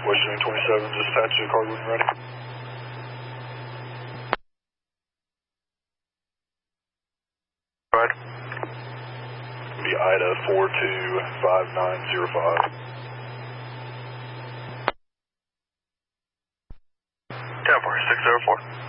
Western 27, just attach to the card when you're ready. Go ahead. Be Ida 425905. 10-4, 604.